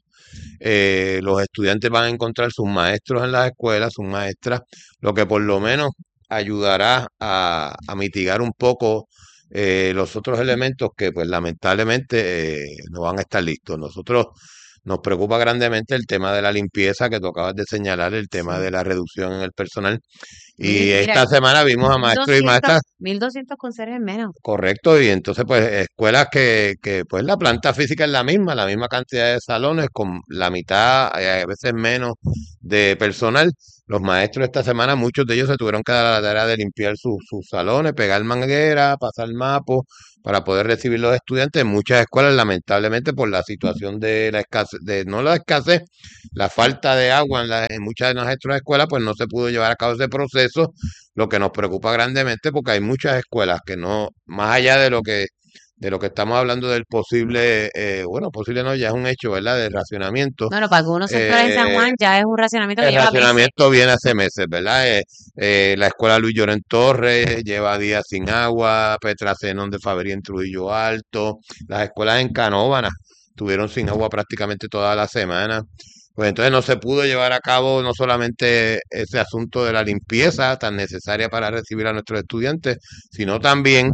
eh, los estudiantes van a encontrar sus maestros en las escuelas, sus maestras, lo que por lo menos ayudará a, a mitigar un poco eh, los otros elementos que pues lamentablemente eh, no van a estar listos. Nosotros nos preocupa grandemente el tema de la limpieza que tú acabas de señalar, el tema Sí. de la reducción en el personal. Mil, Y mira, esta semana vimos a mil maestros y doscientos, maestras, mil doscientos conserjes menos. correcto, y entonces pues escuelas que, que pues la planta física es la misma, la misma cantidad de salones con la mitad, eh, a veces menos de personal. Los maestros esta semana, muchos de ellos se tuvieron que dar a la tarea de limpiar sus sus salones, pegar manguera, pasar mapos para poder recibir los estudiantes. En muchas escuelas, lamentablemente, por la situación de la escasez, de no la escasez, la falta de agua en, la- en muchas de nuestras escuelas, pues no se pudo llevar a cabo ese proceso, lo que nos preocupa grandemente porque hay muchas escuelas que no, más allá de lo que de lo que estamos hablando del posible, eh, bueno, posible no, ya es un hecho, ¿verdad? De racionamiento. Bueno, para algunos sectores en San Eh, Juan ya es un racionamiento que el lleva meses. racionamiento viene hace meses, ¿verdad? Eh, eh, la escuela Luis Llorén Torres lleva días sin agua, Petra Zenón de Fabería en Trujillo Alto, las escuelas en Canóvana estuvieron sin agua prácticamente toda la semana. Pues entonces no se pudo llevar a cabo no solamente ese asunto de la limpieza tan necesaria para recibir a nuestros estudiantes, sino también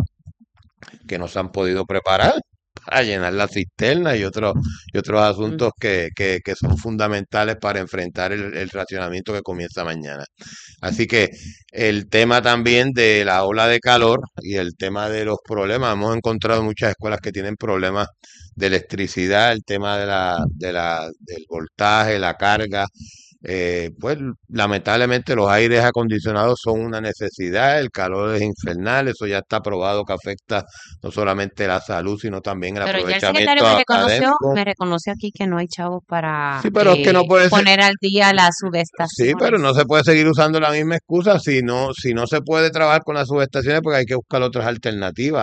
que nos han podido preparar para llenar la cisterna y otros y otros Mm. asuntos que, que, que son fundamentales para enfrentar el, el racionamiento que comienza mañana. Así que el tema también de la ola de calor y el tema de los problemas, hemos encontrado muchas escuelas que tienen problemas de electricidad, el tema de la, de la, del voltaje, la carga. Eh, pues lamentablemente los aires acondicionados son una necesidad, el calor es infernal, eso ya está probado que afecta no solamente la salud, sino también el Pero ya el aprovechamiento secretario me reconoció, académico. me reconoció aquí que no hay chavos para Sí, pero es que no eh, puede ser, poner al día las sí, pero no subestaciones. se puede seguir usando la misma excusa si no, si no se puede trabajar con las subestaciones porque hay que buscar otras alternativas. Hay-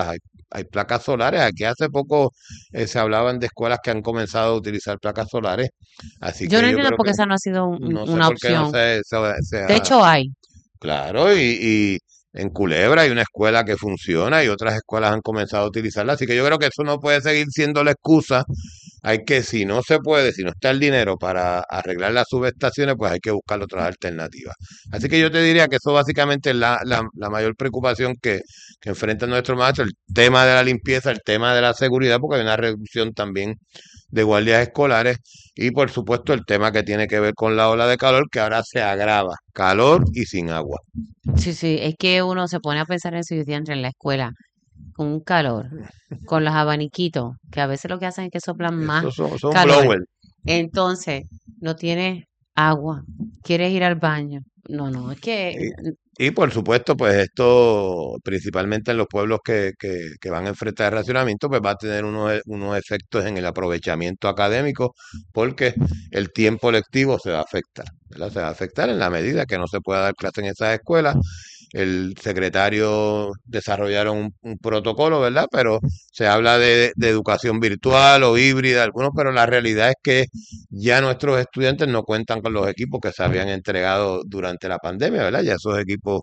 hay placas solares. Aquí hace poco eh, se hablaban de escuelas que han comenzado a utilizar placas solares. Así Yo que no yo entiendo creo por qué que esa no ha sido un- no sé una por qué no opción. se, se, se De ha- hecho, hay. Claro, y, y en Culebra hay una escuela que funciona y otras escuelas han comenzado a utilizarla. Así que yo creo que eso no puede seguir siendo la excusa. Hay que, si no se puede, si no está el dinero para arreglar las subestaciones, pues hay que buscar otras alternativas. Así que yo te diría que eso básicamente es la, la, la mayor preocupación que, que enfrentan nuestros maestros, el tema de la limpieza, el tema de la seguridad, porque hay una reducción también de guardias escolares y por supuesto el tema que tiene que ver con la ola de calor que ahora se agrava, calor y sin agua. Sí, sí, es que uno se pone a pensar en su estudiante en la escuela con un calor, con los abaniquitos, que a veces lo que hacen es que soplan más Esos son, son calor. blowers. Entonces, no tienes agua, quieres ir al baño. No, no, es que Y, y por supuesto, pues esto, principalmente en los pueblos que, que, que van a enfrentar el racionamiento, pues va a tener unos, e- unos efectos en el aprovechamiento académico, porque el tiempo lectivo se va a afectar, ¿verdad? Se va a afectar en la medida que no se pueda dar clase en esas escuelas. El secretario desarrollaron un, un protocolo, ¿verdad? Pero se habla de, de educación virtual o híbrida, algunos, pero la realidad es que ya nuestros estudiantes no cuentan con los equipos que se habían entregado durante la pandemia, ¿verdad? Ya esos equipos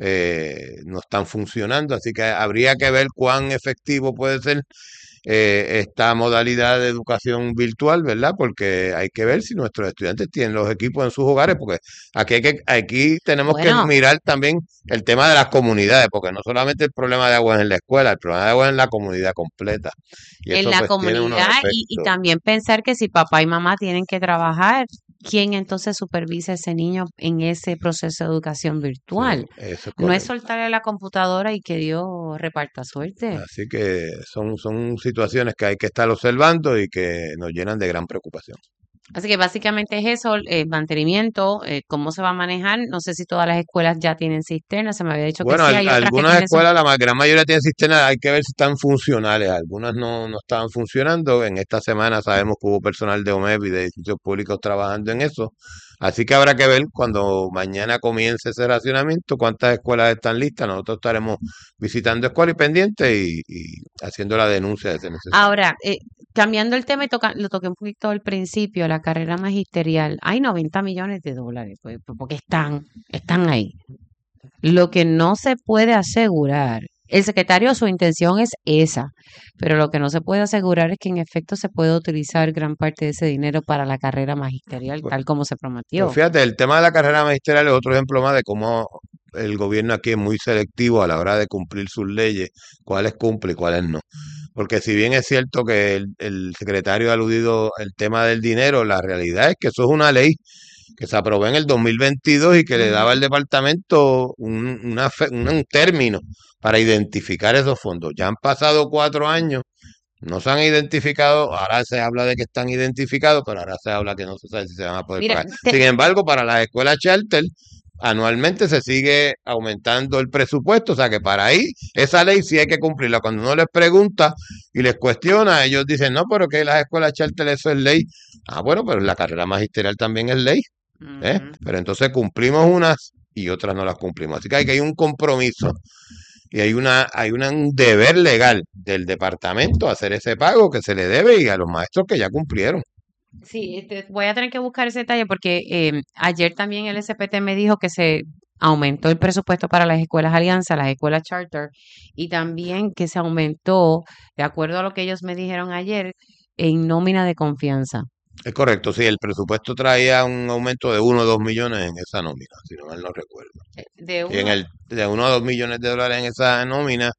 eh, no están funcionando, así que habría que ver cuán efectivo puede ser eh, esta modalidad de educación virtual, ¿verdad? Porque hay que ver si nuestros estudiantes tienen los equipos en sus hogares, porque aquí hay que, aquí tenemos que bueno, mirar también el tema de las comunidades, porque no solamente el problema de agua es en la escuela, el problema de agua es en la comunidad completa. Y en eso la pues tiene unos comunidad y, y efectos. también pensar que si papá y mamá tienen que trabajar, ¿quién entonces supervisa a ese niño en ese proceso de educación Sí, virtual? eso es No es correcto. soltarle la computadora y que Dios reparta suerte. Así que son, son situaciones que hay que estar observando y que nos llenan de gran preocupación. Así que básicamente es eso, el mantenimiento, eh, cómo se va a manejar. No sé si todas las escuelas ya tienen cisternas, se me había dicho que Bueno, sí, al- hay otras que algunas tienen sus... escuelas, la ma- gran mayoría tienen sistemas, hay que ver si están funcionales. Algunas no, no estaban funcionando. En esta semana sabemos que hubo personal de O M E P y de edificios públicos trabajando en eso. Así que habrá que ver cuando mañana comience ese racionamiento cuántas escuelas están listas. Nosotros estaremos visitando escuelas y pendientes y, y haciendo la denuncia de ser necesario. Ahora, eh, cambiando el tema y toca, lo toqué un poquito al principio, la carrera magisterial, hay noventa millones de dólares, pues, pues, porque están, están ahí. Lo que no se puede asegurar, el secretario, su intención es esa, pero lo que no se puede asegurar es que en efecto se puede utilizar gran parte de ese dinero para la carrera magisterial, Pues, tal como se pues prometió. fíjate, el tema de la carrera magisterial es otro ejemplo más de cómo el gobierno aquí es muy selectivo a la hora de cumplir sus leyes, cuáles cumple y cuáles no. Porque si bien es cierto que el, el secretario ha aludido el tema del dinero, la realidad es que eso es una ley que se aprobó en el dos mil veintidós y que le daba al Ujú. departamento un, una fe- un, un término para identificar esos fondos. Ya han pasado cuatro años, no se han identificado, ahora se habla de que están identificados, pero ahora se habla que no se sabe si se van a poder Mira, pagar. te- Sin embargo, para las escuelas charter, anualmente se sigue aumentando el presupuesto, o sea que para ahí esa ley sí hay que cumplirla. Cuando uno les pregunta y les cuestiona, ellos dicen, no, pero que las escuelas charter eso es ley. Ah, bueno, pero la carrera magisterial también es ley, ¿eh? Ujú. Pero entonces cumplimos unas y otras no las cumplimos. Así que hay que hay un compromiso y hay una hay una- un deber legal del departamento a hacer ese pago que se le debe y a los maestros que ya cumplieron. Sí, este, voy a tener que buscar ese detalle porque eh, ayer también el S P T me dijo que se aumentó el presupuesto para las escuelas Alianza, las escuelas Charter, y también que se aumentó, de acuerdo a lo que ellos me dijeron ayer, en nómina de confianza. Es correcto, sí, el presupuesto traía un aumento de uno o dos millones en esa nómina, si no mal no recuerdo. Eh, De Y en uno, el de uno a dos millones de dólares en esa nómina,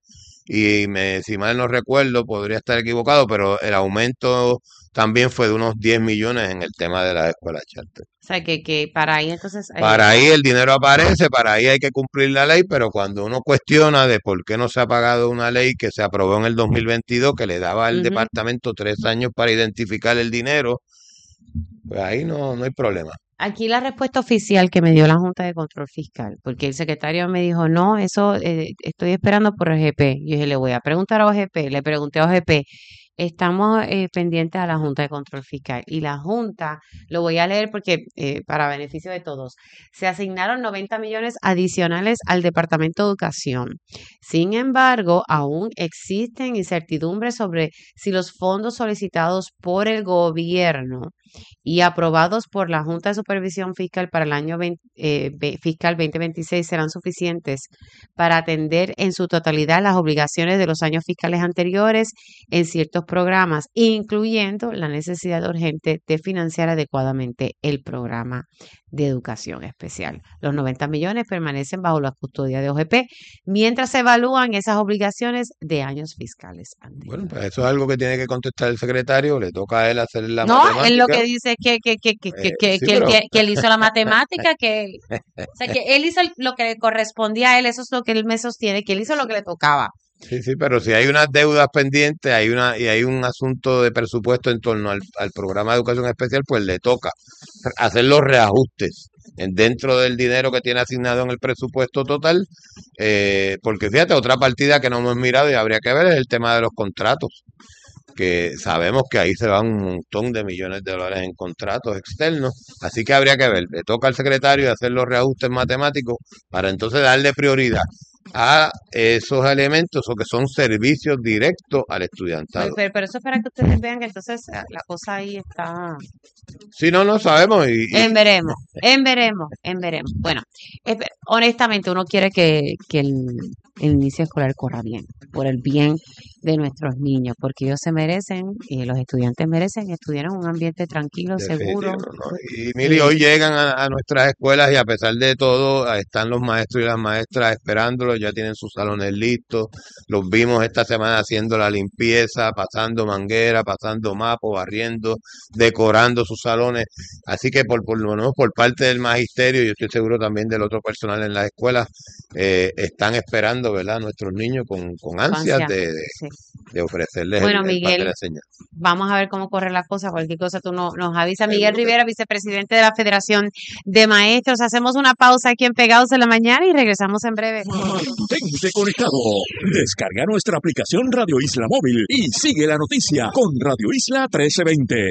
y me, si mal no recuerdo, podría estar equivocado, pero el aumento también fue de unos diez millones en el tema de las escuelas charter. o sea, que, que para ahí entonces, eh, Para ahí el dinero aparece, para ahí hay que cumplir la ley, pero cuando uno cuestiona de por qué no se ha pagado una ley que se aprobó en el dos mil veintidós, que le daba al ujú. departamento tres años para identificar el dinero, pues ahí no, no hay problema. Aquí la respuesta oficial que me dio la Junta de Control Fiscal, porque el secretario me dijo, no, eso eh, estoy esperando por O G P. Yo dije, le voy a preguntar a O G P, le pregunté a O G P, estamos eh, pendientes a la Junta de Control Fiscal y la Junta, lo voy a leer porque eh, para beneficio de todos, se asignaron noventa millones adicionales al Departamento de Educación. Sin embargo, aún existen incertidumbres sobre si los fondos solicitados por el gobierno y aprobados por la Junta de Supervisión Fiscal para el año veinte, eh, fiscal veinte veintiséis serán suficientes para atender en su totalidad las obligaciones de los años fiscales anteriores en ciertos programas, incluyendo la necesidad urgente de financiar adecuadamente el programa de educación especial. Los noventa millones permanecen bajo la custodia de O G P mientras se evalúan esas obligaciones de años fiscales anteriores. Bueno, pues eso es algo que tiene que contestar el secretario, le toca a él hacer la No, matemática. él lo que dice es que, que, que, que, que, Eh, que, sí, que él, pero tie- que él hizo la matemática, que, o sea, que él hizo lo que le correspondía a él, eso es lo que él me sostiene, que él hizo lo que le tocaba. sí, sí, pero si hay unas deudas pendientes, hay una y hay un asunto de presupuesto en torno al, al programa de educación especial, pues le toca hacer los reajustes en- dentro del dinero que tiene asignado en el presupuesto total, eh, porque fíjate, otra partida que no hemos mirado y habría que ver es el tema de los contratos, que sabemos que ahí se van un montón de millones de dólares en contratos externos, así que habría que ver, le toca al secretario hacer los reajustes matemáticos para entonces darle prioridad a esos elementos o que son servicios directos al Pero, estudiantado. pero, pero eso es para que ustedes vean que entonces eh, la cosa ahí está Si no, no sabemos y, y en veremos, en veremos, en veremos. Bueno, espe- honestamente uno quiere que, que el, el inicio escolar corra bien, por el bien de nuestros niños, porque ellos se merecen, y los estudiantes merecen estudiar en un ambiente tranquilo, seguro. definitivo, ¿no? Y mire, Eh, hoy llegan a, a nuestras escuelas y a pesar de todo, ah, están los maestros y las maestras esperándolos, ya tienen sus salones listos. Los vimos esta semana haciendo la limpieza, pasando manguera, pasando mapo, barriendo, decorando sus salones. Así que por, por lo menos por parte del magisterio, yo estoy seguro también del otro personal en las escuelas, eh, están esperando, ¿verdad? Nuestros niños con, con ansias Ansia, de, de, sí. de ofrecerles el, Bueno, el pan de Miguel, la enseñanza. vamos a ver cómo corre la cosa. Cualquier cosa tú no, nos avisa. Miguel Seguro que Rivera, vicepresidente de la Federación de Maestros. Hacemos una pausa aquí en Pegados en la Mañana y regresamos en breve. Mantente conectado. Descarga nuestra aplicación Radio Isla Móvil y sigue la noticia con Radio Isla trece veinte.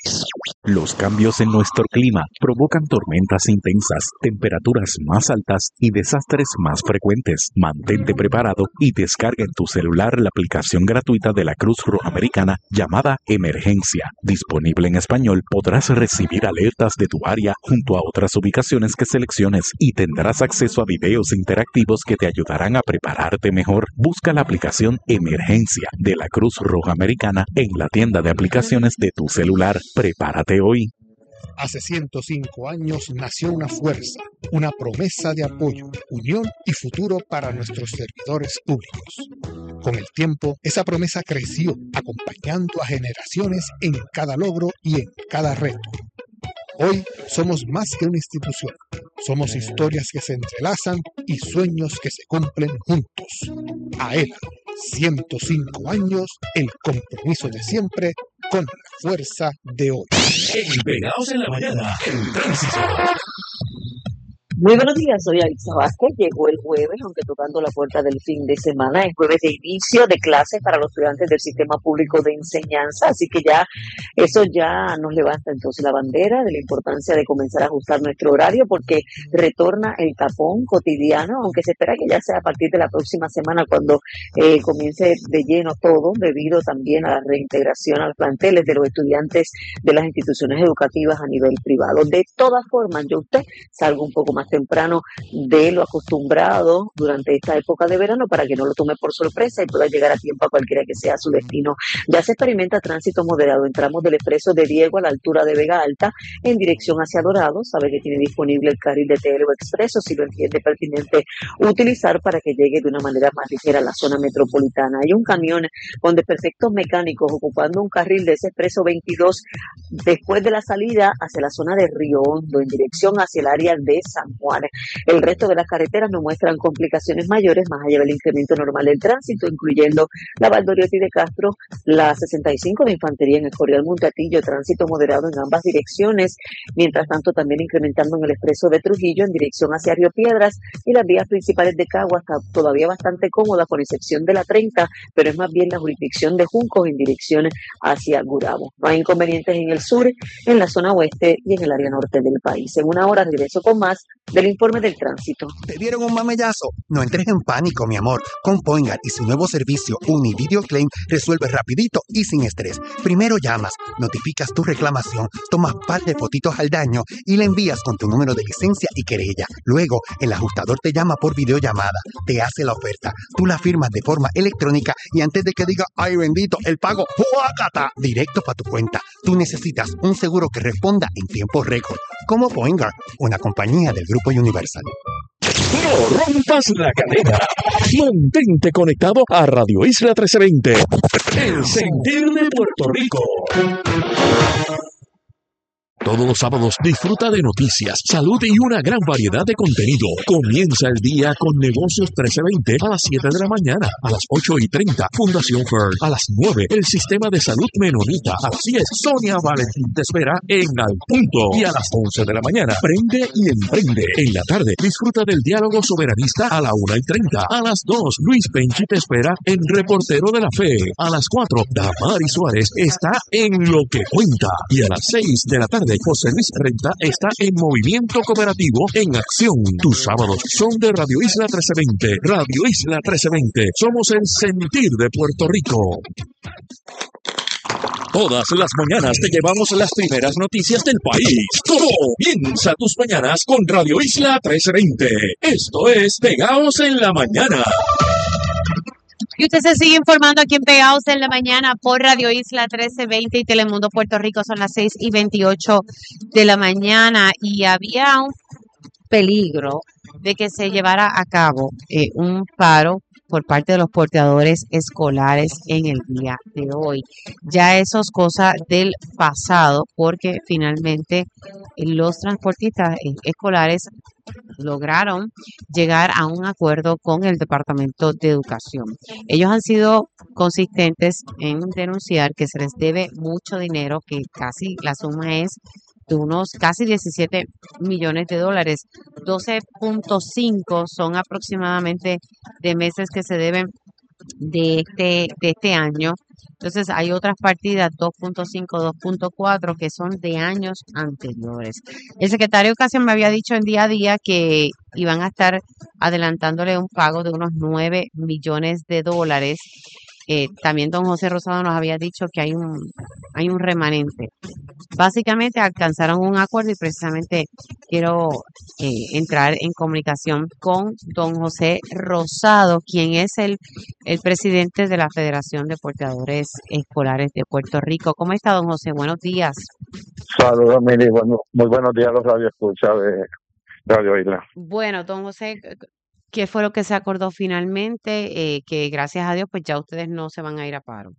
Los cambios en nuestro clima provocan tormentas intensas, temperaturas más altas y desastres más frecuentes. Mantente preparado y descarga en tu celular la aplicación gratuita de la Cruz Roja Americana llamada Emergencia. Disponible en español, podrás recibir alertas de tu área junto a otras ubicaciones que selecciones y tendrás acceso a videos interactivos que te ayudarán a prepararte mejor. Busca la aplicación Emergencia de la Cruz Roja Americana en la tienda de aplicaciones de tu celular. Prepárate hoy. Hace ciento cinco años nació una fuerza, una promesa de apoyo, unión y futuro para nuestros servidores públicos. Con el tiempo, esa promesa creció, acompañando a generaciones en cada logro y en cada reto. Hoy somos más que una institución, somos historias que se entrelazan y sueños que se cumplen juntos. AELA, ciento cinco años, el compromiso de siempre con la fuerza de hoy. En Pegados en la Mañana, el tránsito. Muy buenos días, soy Alicia Vázquez. Llegó el jueves, aunque tocando la puerta del fin de semana, el jueves de inicio de clases para los estudiantes del sistema público de enseñanza. Así que ya eso ya nos levanta entonces la bandera de la importancia de comenzar a ajustar nuestro horario, porque retorna el tapón cotidiano, aunque se espera que ya sea a partir de la próxima semana cuando eh, comience de lleno todo, debido también a la reintegración a los planteles de los estudiantes de las instituciones educativas a nivel privado. De todas formas, yo usted salgo un poco más temprano de lo acostumbrado durante esta época de verano para que no lo tome por sorpresa y pueda llegar a tiempo a cualquiera que sea su destino. Ya se experimenta tránsito moderado en tramos del expreso de Diego a la altura de Vega Alta en dirección hacia Dorado. Sabe que tiene disponible el carril de T L O Expreso si lo entiende pertinente utilizar para que llegue de una manera más ligera a la zona metropolitana. Hay un camión con desperfectos mecánicos ocupando un carril de ese expreso veintidós después de la salida hacia la zona de Río Hondo en dirección hacia el área de San Juan. El resto de las carreteras no muestran complicaciones mayores, más allá del incremento normal del tránsito, incluyendo la Valdoriotti de Castro, la sesenta y cinco de Infantería en el Cordial Montatillo, tránsito moderado en ambas direcciones, mientras tanto también incrementando en el expreso de Trujillo en dirección hacia Río Piedras, y las vías principales de Cagua está todavía bastante cómoda, con excepción de la treinta, pero es más bien la jurisdicción de Juncos en dirección hacia Gurabo. No hay inconvenientes en el sur, en la zona oeste y en el área norte del país. En una hora regreso con más del informe del tránsito. ¿Te dieron un mamellazo? No entres en pánico, mi amor. Con Poingar y su nuevo servicio Univideo Claim resuelve rapidito y sin estrés. Primero llamas, notificas tu reclamación, tomas par de fotitos al daño y la envías con tu número de licencia y querella. Luego, el ajustador te llama por videollamada, te hace la oferta, tú la firmas de forma electrónica y antes de que diga, ay bendito, el pago, ¡puácata!, directo para tu cuenta. Tú necesitas un seguro que responda en tiempo récord, como Poingar, una compañía del Grupo Universal. No rompas la cadena. Mantente conectado a Radio Isla trece veinte. El sentir de Puerto Rico. Todos los sábados disfruta de noticias, salud y una gran variedad de contenido. Comienza el día con Negocios trece veinte a las siete de la mañana, a las ocho y treinta, Fundación Fern, a las nueve, el Sistema de Salud Menonita, a las diez, Sonia Valentín te espera en Al Punto, y a las once de la mañana, Prende y Emprende. En la tarde, disfruta del diálogo soberanista a la una y treinta, a las dos, Luis Penchi te espera en Reportero de la Fe, a las cuatro, Damari Suárez está en Lo que Cuenta, y a las seis de la tarde, José Luis Renta está en Movimiento Cooperativo en Acción. Tus sábados son de Radio Isla trece veinte. Radio Isla trece veinte. Somos el sentir de Puerto Rico. Todas las mañanas te llevamos las primeras noticias del país. Comienza tus mañanas con Radio Isla trece veinte. Esto es Pegaos en la Mañana. Y usted se sigue informando aquí en Pegados en la Mañana por Radio Isla trece veinte y Telemundo Puerto Rico. Son las seis y veintiocho de la mañana y había un peligro de que se llevara a cabo eh, un paro por parte de los porteadores escolares en el día de hoy. Ya eso es cosa del pasado, porque finalmente los transportistas escolares lograron llegar a un acuerdo con el Departamento de Educación. Ellos han sido consistentes en denunciar que se les debe mucho dinero, que casi la suma es de unos casi diecisiete millones de dólares. doce punto cinco son aproximadamente de meses que se deben de este, de este año. Entonces hay otras partidas, dos punto cinco, dos punto cuatro, que son de años anteriores. El secretario Ocasio me había dicho en día a día que iban a estar adelantándole un pago de unos nueve millones de dólares. Eh, también don José Rosado nos había dicho que hay un hay un remanente. Básicamente alcanzaron un acuerdo y precisamente quiero eh, entrar en comunicación con don José Rosado, quien es el, el presidente de la Federación de Porteadores Escolares de Puerto Rico. ¿Cómo está, don José? Buenos días. Saludos, Mili. Bueno, muy buenos días a los radioescuchas de Radio Isla. Bueno, don José, ¿qué fue lo que se acordó finalmente? Eh, que gracias a Dios, pues ya ustedes no se van a ir a paro.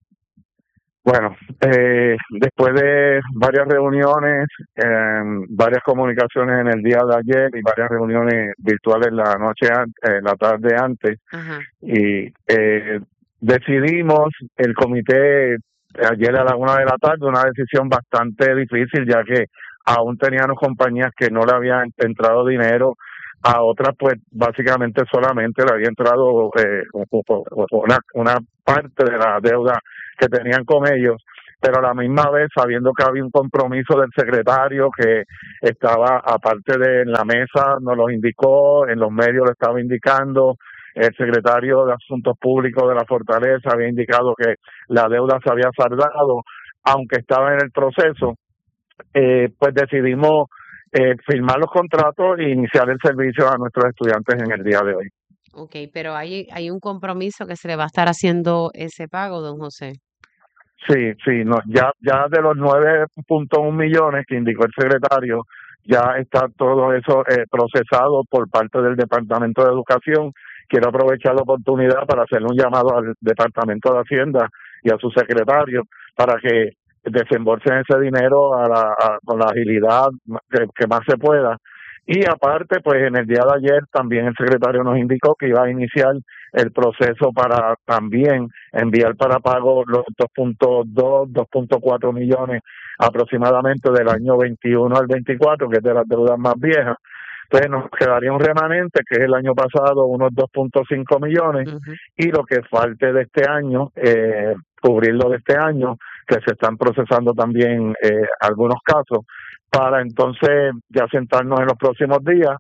Bueno, eh, después de varias reuniones, eh, varias comunicaciones en el día de ayer y varias reuniones virtuales la noche, an- eh, la tarde antes, Ajá. y eh, decidimos, el comité, ayer a la una de la tarde, una decisión bastante difícil, ya que aún teníamos compañías que no le habían entrado dinero, a otras pues básicamente solamente le había entrado eh, una, una parte de la deuda que tenían con ellos, pero a la misma vez sabiendo que había un compromiso del secretario que estaba, aparte de en la mesa, nos lo indicó, en los medios lo estaba indicando, el secretario de Asuntos Públicos de la Fortaleza había indicado que la deuda se había saldado, aunque estaba en el proceso, eh, pues decidimos eh, firmar los contratos e iniciar el servicio a nuestros estudiantes en el día de hoy. Ok, pero hay, hay un compromiso que se le va a estar haciendo ese pago, don José. Sí, sí, no, ya ya de los nueve punto uno millones que indicó el secretario, ya está todo eso eh, procesado por parte del Departamento de Educación. Quiero aprovechar la oportunidad para hacerle un llamado al Departamento de Hacienda y a su secretario para que desembolsen ese dinero a la, a, con la agilidad que, que más se pueda Y aparte, pues en el día de ayer también el secretario nos indicó que iba a iniciar el proceso para también enviar para pago los dos punto dos, dos punto cuatro millones aproximadamente del año veintiuno al veinticuatro, que es de las deudas más viejas. Entonces nos quedaría un remanente, que es el año pasado, unos dos punto cinco millones, Ujú. y lo que falte de este año, eh, cubrirlo de este año, que se están procesando también eh, algunos casos, para entonces ya sentarnos en los próximos días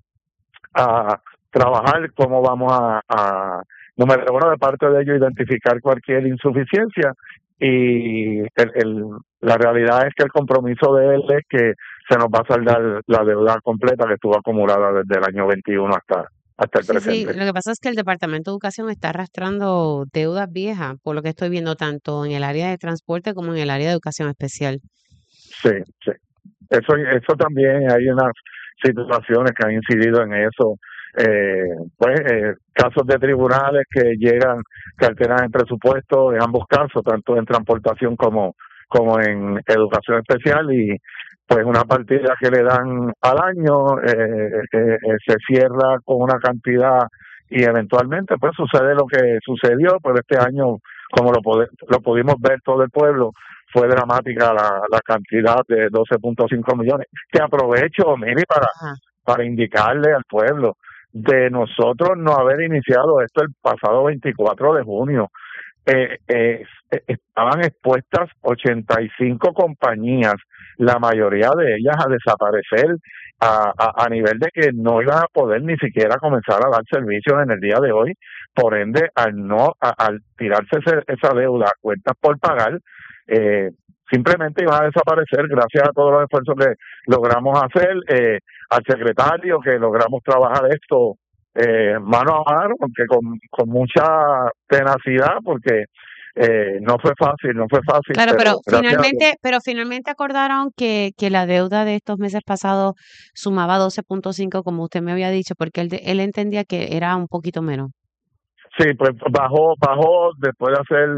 a trabajar cómo vamos a, a número uno, de parte de ellos, identificar cualquier insuficiencia, y el, el, la realidad es que el compromiso de él es que se nos va a saldar la deuda completa que estuvo acumulada desde el año veintiuno hasta, hasta el Sí, sí, presente. lo que pasa es que el Departamento de Educación está arrastrando deudas viejas, por lo que estoy viendo tanto en el área de transporte como en el área de educación especial. Sí, sí. Eso, eso también hay unas situaciones que han incidido en eso. Eh, pues eh, casos de tribunales que llegan, que alteran el presupuesto en ambos casos, tanto en transportación como como en educación especial, y pues una partida que le dan al año eh, eh, eh, se cierra con una cantidad y eventualmente pues sucede lo que sucedió, pero este año, como lo, pode- lo pudimos ver todo el pueblo, fue dramática la, la cantidad de doce punto cinco millones, que aprovecho, Miri, para, Ajá. para indicarle al pueblo de nosotros no haber iniciado esto el pasado veinticuatro de junio. Eh, eh, estaban expuestas ochenta y cinco compañías, la mayoría de ellas a desaparecer a, a, a nivel de que no iban a poder ni siquiera comenzar a dar servicios en el día de hoy. Por ende, al no a, al tirarse ese, esa deuda a cuentas por pagar, eh, simplemente iban a desaparecer gracias a todos los esfuerzos que logramos hacer, eh, al secretario que logramos trabajar esto eh, mano a mano, aunque con, con mucha tenacidad, porque eh, no fue fácil, no fue fácil, Claro, pero pero gracias a Dios. finalmente, pero finalmente acordaron que, que la deuda de estos meses pasados sumaba doce punto cinco, como usted me había dicho, porque él, de- él entendía que era un poquito menos. Sí, pues bajó, bajó después de hacer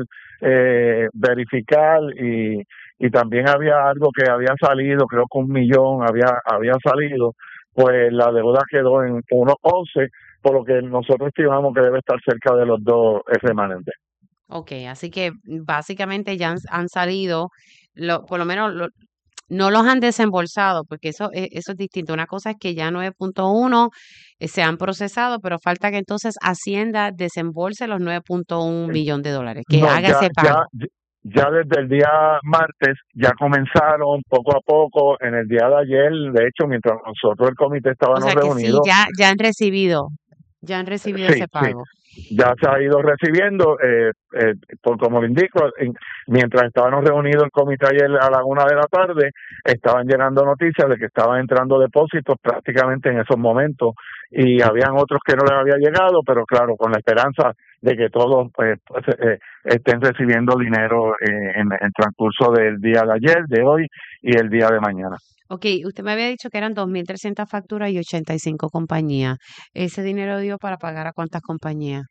eh, verificar, y, y también había algo que había salido, creo que un millón había, había salido, pues la deuda quedó en uno once, por lo que nosotros estimamos que debe estar cerca de los dos remanentes. Ok, así que básicamente ya han, han salido, lo, por lo menos lo- no los han desembolsado, porque eso, es- eso es distinto. Una cosa es que ya nueve punto uno eh, se han procesado, pero falta que entonces Hacienda desembolse los nueve punto uno millón de dólares, que No, haga ya, ese ya, pago. ya desde el día martes ya comenzaron poco a poco. En el día de ayer, de hecho, mientras nosotros el comité O estábamos sea que sí, reunidos, ya, ya han recibido, ya han recibido sí, ese sí, pago. ya se ha ido recibiendo, eh, eh, por como le indico, en- mientras estábamos reunidos el comité ayer a la una de la tarde, estaban llegando noticias de que estaban entrando depósitos prácticamente en esos momentos, y habían otros que no les había llegado, pero claro, con la esperanza de que todos pues, pues, eh, estén recibiendo dinero eh, en el transcurso del día de ayer, de hoy y el día de mañana. Ok, usted me había dicho que eran dos mil trescientas facturas y ochenta y cinco compañías. ¿Ese dinero dio para pagar a cuántas compañías?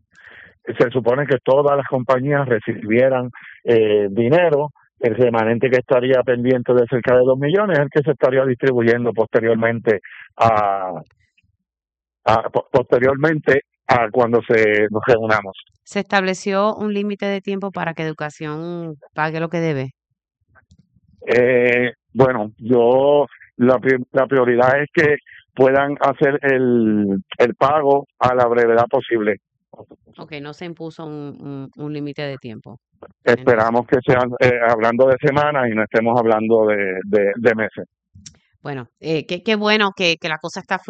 Se supone que todas las compañías recibieran eh, dinero. El remanente que estaría pendiente de cerca de dos millones es el que se estaría distribuyendo posteriormente a, a po- posteriormente a cuando se nos reunamos. ¿Se estableció un límite de tiempo para que educación pague lo que debe? Eh, bueno, yo la, pri- la prioridad es que puedan hacer el, el pago a la brevedad posible. Ok, no se impuso un, un, un límite de tiempo. Entonces, Esperamos que sean eh, hablando de semanas y no estemos hablando de, de, de meses. bueno, eh, qué, qué bueno que, que la cosa está